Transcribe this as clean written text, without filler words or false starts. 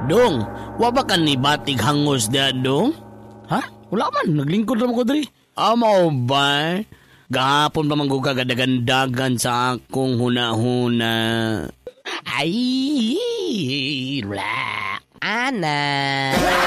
Dong, wa ba ka ni batig hangos da, dong? Ha? Wala man, naglingkod naman ko diri. Mao ba? Gahapon pa man ko kagadagandagan sa akong hunahuna. Ay, relax. Ana.